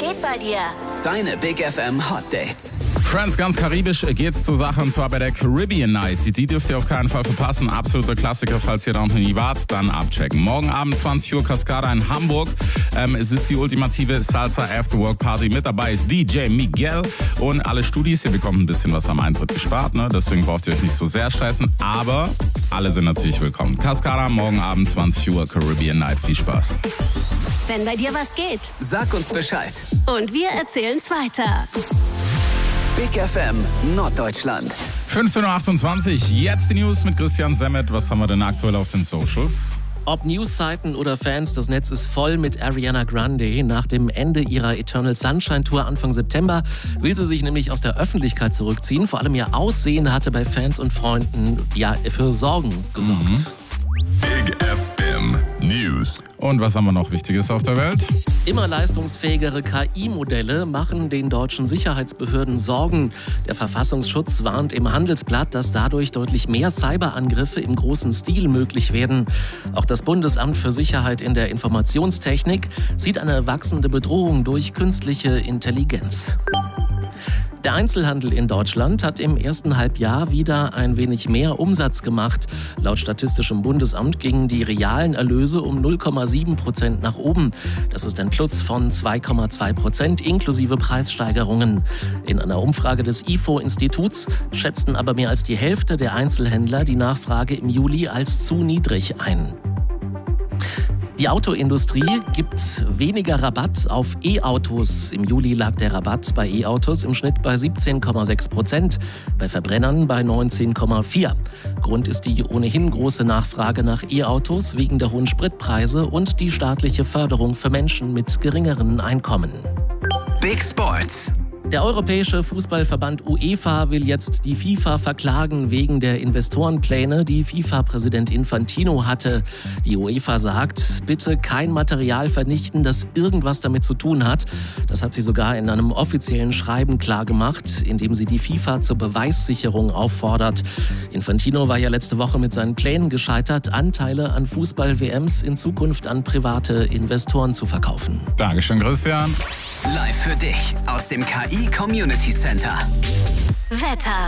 geht bei dir? Deine Big FM Hot Dates. Friends, ganz karibisch geht's zur Sache, und zwar bei der Caribbean Night. Die dürft ihr auf keinen Fall verpassen. Absoluter Klassiker, falls ihr da noch nie wart, dann abchecken. Morgen Abend 20 Uhr Cascada in Hamburg. Es ist die ultimative Salsa Afterwork Party. Mit dabei ist DJ Miguel und alle Studis. Ihr bekommt ein bisschen was am Eintritt gespart, ne? Deswegen braucht ihr euch nicht so sehr stressen. Aber alle sind natürlich willkommen. Cascada, morgen Abend 20 Uhr Caribbean Night. Viel Spaß. Wenn bei dir was geht. Sag uns Bescheid. Und wir erzählen's weiter. Big FM Norddeutschland. 15.28 Uhr, jetzt die News mit Christian Semmet. Was haben wir denn aktuell auf den Socials? Ob Newsseiten oder Fans, das Netz ist voll mit Ariana Grande. Nach dem Ende ihrer Eternal Sunshine Tour Anfang September will sie sich nämlich aus der Öffentlichkeit zurückziehen. Vor allem ihr Aussehen hatte bei Fans und Freunden für Sorgen gesorgt. Big FM News. Und was haben wir noch Wichtiges auf der Welt? Immer leistungsfähigere KI-Modelle machen den deutschen Sicherheitsbehörden Sorgen. Der Verfassungsschutz warnt im Handelsblatt, dass dadurch deutlich mehr Cyberangriffe im großen Stil möglich werden. Auch das Bundesamt für Sicherheit in der Informationstechnik sieht eine wachsende Bedrohung durch künstliche Intelligenz. Der Einzelhandel in Deutschland hat im ersten Halbjahr wieder ein wenig mehr Umsatz gemacht. Laut Statistischem Bundesamt gingen die realen Erlöse um 0,7% nach oben. Das ist ein Plus von 2,2% inklusive Preissteigerungen. In einer Umfrage des IFO-Instituts schätzten aber mehr als die Hälfte der Einzelhändler die Nachfrage im Juli als zu niedrig ein. Die Autoindustrie gibt weniger Rabatt auf E-Autos. Im Juli lag der Rabatt bei E-Autos im Schnitt bei 17,6%, bei Verbrennern bei 19,4%. Grund ist die ohnehin große Nachfrage nach E-Autos wegen der hohen Spritpreise und die staatliche Förderung für Menschen mit geringeren Einkommen. Big Sports. Der europäische Fußballverband UEFA will jetzt die FIFA verklagen wegen der Investorenpläne, die FIFA-Präsident Infantino hatte. Die UEFA sagt, bitte kein Material vernichten, das irgendwas damit zu tun hat. Das hat sie sogar in einem offiziellen Schreiben klargemacht, in dem sie die FIFA zur Beweissicherung auffordert. Infantino war ja letzte Woche mit seinen Plänen gescheitert, Anteile an Fußball-WMs in Zukunft an private Investoren zu verkaufen. Dankeschön, Christian. Live für dich aus dem KI Community Center. Wetter.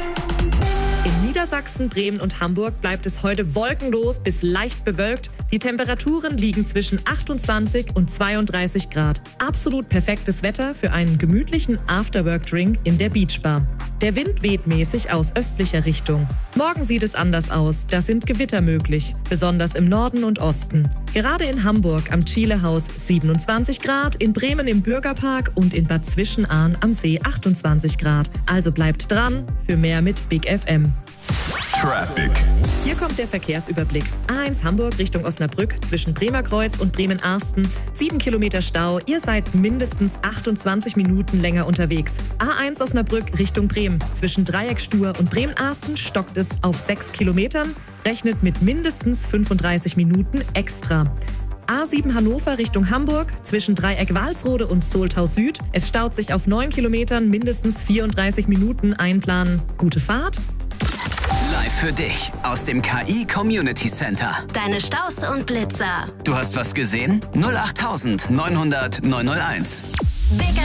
In Niedersachsen, Bremen und Hamburg bleibt es heute wolkenlos bis leicht bewölkt. Die Temperaturen liegen zwischen 28 und 32 Grad. Absolut perfektes Wetter für einen gemütlichen Afterwork-Drink in der Beachbar. Der Wind weht mäßig aus östlicher Richtung. Morgen sieht es anders aus. Da sind Gewitter möglich, besonders im Norden und Osten. Gerade in Hamburg am Chilehaus 27 Grad, in Bremen im Bürgerpark und in Bad Zwischenahn am See 28 Grad. Also bleibt dran für mehr mit Big FM. Traffic. Hier kommt der Verkehrsüberblick. A1 Hamburg Richtung Osnabrück zwischen Bremerkreuz und Bremen-Arsten. 7 Kilometer Stau. Ihr seid mindestens 28 Minuten länger unterwegs. A1 Osnabrück Richtung Bremen. Zwischen Dreieckstuhr und Bremen-Arsten stockt es auf 6 Kilometern. Rechnet mit mindestens 35 Minuten extra. A7 Hannover Richtung Hamburg, zwischen Dreieck Walsrode und Soltau Süd. Es staut sich auf 9 Kilometern, mindestens 34 Minuten einplanen. Gute Fahrt. Live für dich aus dem KI Community Center. Deine Staus und Blitzer. Du hast was gesehen? 08900 901. Big